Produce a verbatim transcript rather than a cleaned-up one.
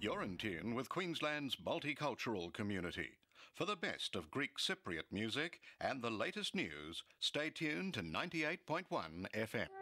You're in tune with Queensland's multicultural community. For the best of Greek Cypriot music and the latest news, stay tuned to ninety-eight point one F M.